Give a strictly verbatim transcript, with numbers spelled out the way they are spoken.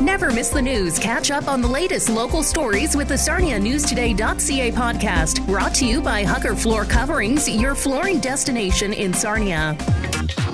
Never miss the news. Catch up on the latest local stories with the Sarnia News Today dot C A podcast. Brought to you by Hucker Floor Coverings, your flooring destination in Sarnia.